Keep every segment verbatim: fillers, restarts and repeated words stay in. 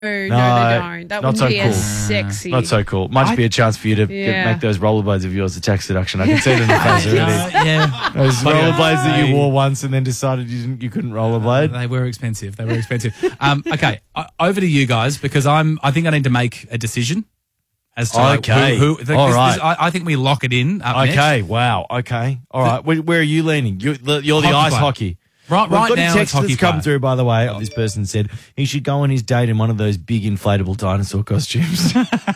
No, no, no, no. That not wouldn't so be cool. as sexy. Not so cool. Might just be a chance for you to Yeah. get, make those rollerblades of yours a tax deduction. I can see it in the face already. Uh, yeah. Those rollerblades that you wore once and then decided you didn't, you couldn't rollerblade. They were expensive. They were expensive. um, okay, o- over to you guys because I'm. I think I need to make a decision as to like, Okay. who. who the, All this- right. this- I, I think we lock it in. Up next. Okay, wow. Okay. All right. Where, where are you leaning? You're the, you're the Hockey ice player. hockey. Right, We've right got now a it's text hockey that's come player. through, by the way. This person said he should go on his date in one of those big inflatable dinosaur costumes.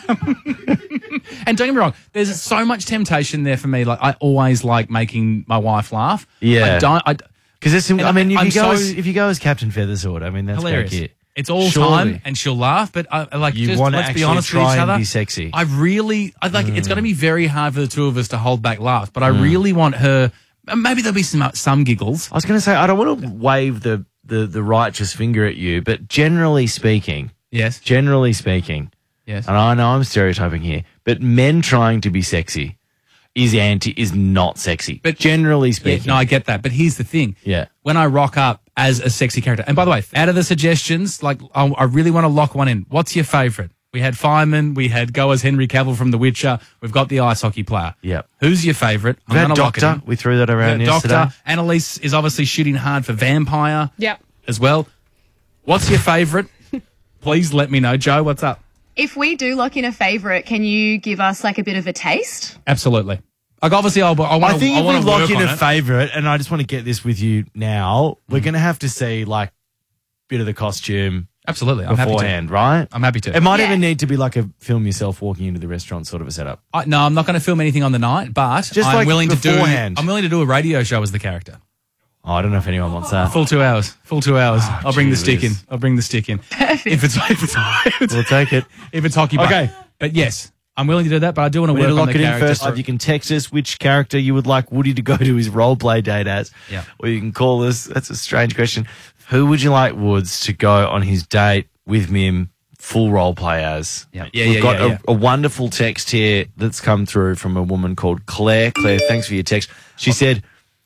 And don't get me wrong, there's so much temptation there for me. Like I always like making my wife laugh. Yeah. I don't. I, Because there's some, And I mean, if I'm you, go so- as, if you go as Captain Feathersword, I mean, that's hilarious. very cute. It's all Surely. time, and she'll laugh. But I, I like, You just, wanna let's actually be honest with try each and other. be sexy. I really, I like. It's going to be very hard for the two of us to hold back laughs. But I Mm. really want her. Maybe there'll be some some giggles. I was going to say, I don't want to wave the, the, the righteous finger at you, but generally speaking, Yes. generally speaking, Yes. and I know I'm stereotyping here, but men trying to be sexy is anti is not sexy. But generally Yeah, speaking, no, I get that. But here's the thing. Yeah. When I rock up as a sexy character, and by the way, out of the suggestions, like I, I really want to lock one in. What's your favourite? We had Fireman. We had go as Henry Cavill from The Witcher. We've got the ice hockey player. Yep. Who's your favourite? We've had gonna lock it Doctor. in. We threw that around Yeah, yesterday. Doctor. Annalise is obviously shooting hard for Vampire. Yep. As well. What's your favourite? Please let me know. Joe, what's up? If we do lock in a favourite, can you give us like a bit of a taste? Absolutely. Like obviously, I'll, I want I to. think I if we want to lock work in on a it. favourite, and I just want to get this with you now, we're going to have to see like bit of the costume Absolutely, I'm happy to. beforehand, right? I'm happy to. It might Yeah. even need to be like a film yourself walking into the restaurant sort of a setup. I, no, I'm not going to film anything on the night, but Just I'm like willing to do. beforehand. I'm willing to do a radio show as the character. Oh, I don't know if anyone wants that. Full two hours. Full two hours. I'll bring the gee stick in. whiz. I'll bring the stick in. If it's if it's if it's, We'll take it. if it's hockey. but- Okay. But yes, I'm willing to do that. But I do want to We work need to on lock the it in character. first. so- You can text us which character you would like Woody to go to his role play date as. Yeah. Or you can call us. That's a strange question. Who would you like Woods to go on his date with Mim full role play as? Yeah. Yeah, We've yeah, got yeah, a, yeah. a wonderful text here that's come through from a woman called Claire. Claire, thanks for your text. She said,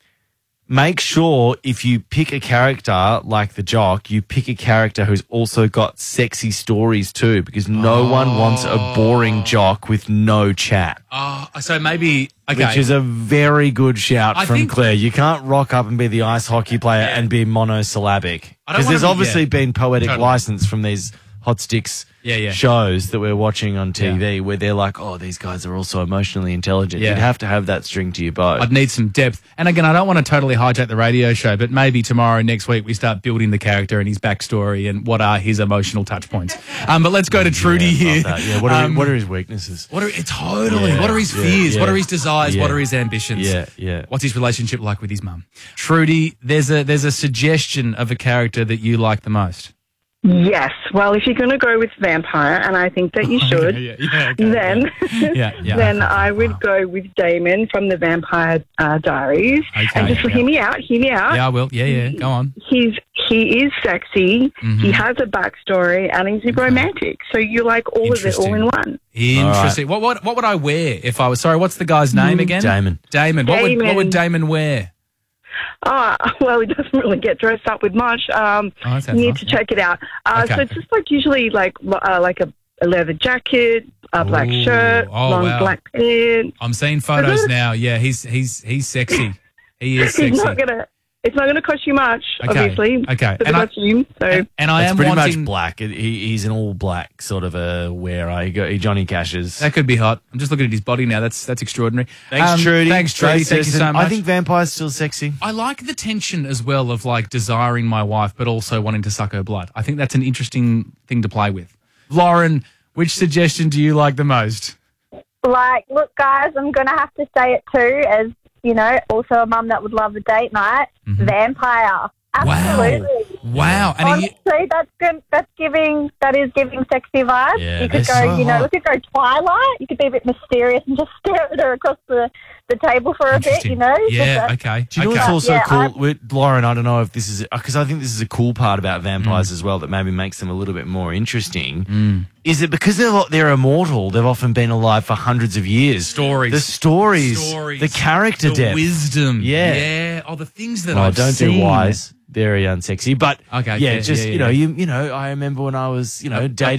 make sure if you pick a character like the jock, you pick a character who's also got sexy stories too, because no one wants a boring jock with no chat. Oh, so maybe okay. Which is a very good shout I from think- Claire. You can't rock up and be the ice hockey player and be monosyllabic. I don't Because wanna there's be- obviously yeah. been poetic Totally. license from these hot sticks Yeah, yeah. shows that we're watching on T V Yeah. where they're like, oh, these guys are also emotionally intelligent. Yeah. You'd have to have that string to your bow. I'd need some depth. And again, I don't want to totally hijack the radio show, but maybe tomorrow, next week, we start building the character and his backstory and what are his emotional touch points. Um, but let's go to Trudy Yeah, here. love that. Yeah, what are, Um, what are his weaknesses? What are totally? Yeah, what are his yeah, fears? yeah. What are his desires? What Yeah. are his ambitions? Yeah, yeah. What's his relationship like with his mum? Trudy, there's a there's a suggestion of a character that you like the most. Yes. Well, if you're going to go with vampire, and I think that you should, yeah, yeah, okay, then Yeah, yeah. then I would go with Damon from the Vampire uh, Diaries. Okay, and just yeah. hear me out. Hear me out. Yeah, I will. Yeah, yeah. Go on. He's he is sexy. Mm-hmm. He has a backstory, and he's romantic. So you like all of it all in one. Interesting. What what what would I wear if I was sorry? What's the guy's name again? Damon. Damon. What would what would Damon. Damon wear? Oh, well, he doesn't really get dressed up with much. Um, Oh, that you sounds need nice, to yeah. check it out. Uh, Okay. So it's just like usually like uh, like a, a leather jacket, a black Ooh, shirt, oh, long wow. black pants. I'm seeing photos now. Yeah, he's he's he's sexy. He is He's sexy. not gonna. It's not gonna cost you much, Okay, obviously. okay. For the And I- costume. So and, and I It's am pretty wanting much black. It, he, he's an all black sort of a wearer. He, go, he Johnny Cashes. that could be hot. I'm just looking at his body now. That's that's extraordinary. Thanks, Um, Trudy. Thanks, Trudy. Great Thank you session. so much. I think vampire's still sexy. I like the tension as well of like desiring my wife, but also wanting to suck her blood. I think that's an interesting thing to play with. Lauren, which suggestion do you like the most? Like, look, guys, I'm going to have to say it too, as, you know, also a mum that would love a date night. Vampire. Absolutely. Wow. And are you, Honestly, that's good. That's giving. That is giving sexy vibes. Yeah, you could they're go. so you know, hot. we could go Twilight. You could be a bit mysterious and just stare at her across the, the table for a bit, you know? Yeah, Just, uh, okay. Do you know okay. what's also Yeah, cool? I'm- With Lauren, I don't know if this is because I think this is a cool part about vampires Mm. as well that maybe makes them a little bit more interesting. Is that because they're they're immortal? They've often been alive for hundreds of years. Stories. the stories, Stories. the character the depth, wisdom. Yeah. Yeah. Oh, the things that Oh, I've don't seen. do wise. Very unsexy, but Okay, yeah, fair. just Yeah, you know, yeah. you you know, I remember when I was you know dating.